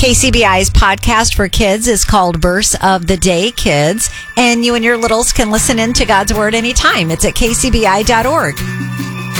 KCBI's podcast for kids is called Verse of the Day, Kids, and you and your littles can listen in to God's Word anytime. It's at kcbi.org.